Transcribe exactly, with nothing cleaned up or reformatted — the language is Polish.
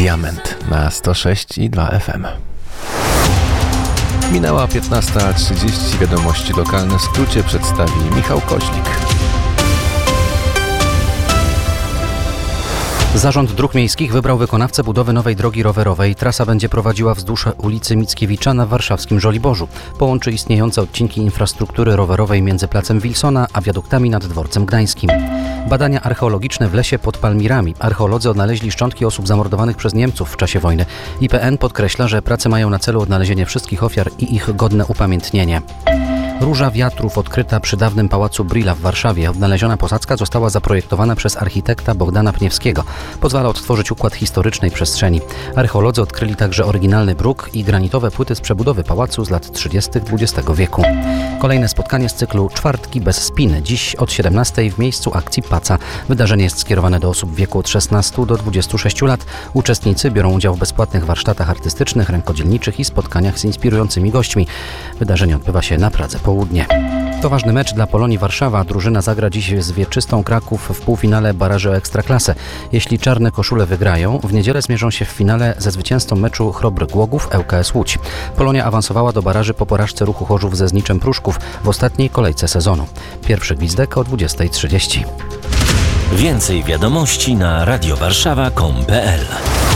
Diament na sto sześć i dwa F M. Minęła piętnasta trzydzieści. Wiadomości lokalne w skrócie przedstawi Michał Koźlik. Zarząd Dróg Miejskich wybrał wykonawcę budowy nowej drogi rowerowej. Trasa będzie prowadziła wzdłuż ulicy Mickiewicza na warszawskim Żoliborzu. Połączy istniejące odcinki infrastruktury rowerowej między placem Wilsona a wiaduktami nad Dworcem Gdańskim. Badania archeologiczne w lesie pod Palmirami. Archeolodzy odnaleźli szczątki osób zamordowanych przez Niemców w czasie wojny. I P N podkreśla, że prace mają na celu odnalezienie wszystkich ofiar i ich godne upamiętnienie. Róża wiatrów odkryta przy dawnym pałacu Brilla w Warszawie. Odnaleziona posadzka została zaprojektowana przez architekta Bogdana Pniewskiego. Pozwala odtworzyć układ historycznej przestrzeni. Archeolodzy odkryli także oryginalny bruk i granitowe płyty z przebudowy pałacu z lat trzydziestych dwudziestego wieku. Kolejne spotkanie z cyklu Czwartki bez spiny. Dziś od siedemnastej w miejscu akcji Paca. Wydarzenie jest skierowane do osób w wieku od szesnastu do dwudziestu sześciu lat. Uczestnicy biorą udział w bezpłatnych warsztatach artystycznych, rękodzielniczych i spotkaniach z inspirującymi gośćmi. Wydarzenie odbywa się na Pradze Południe. To ważny mecz dla Polonii Warszawa. Drużyna zagra dziś z Wieczystą Kraków w półfinale baraży o Ekstraklasę. Jeśli czarne koszule wygrają, w niedzielę zmierzą się w finale ze zwycięzcą meczu Chrobr Głogów L K S Łódź. Polonia awansowała do baraży po porażce Ruchu Chorzów ze Zniczem Pruszków w ostatniej kolejce sezonu. Pierwszy gwizdek o dwudziestej trzydzieści. Więcej wiadomości na radiowarszawa kropka com kropka p l.